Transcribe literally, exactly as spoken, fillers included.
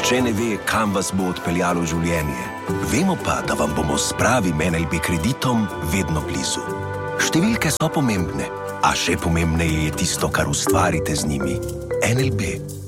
Nihče ne ve, kam vas bo odpeljalo življenje. Vemo pa, da vam bomo s pravim N L B kreditom vedno blizu. Številke so pomembne, a še pomembneje je tisto, kar ustvarite z njimi. N L B.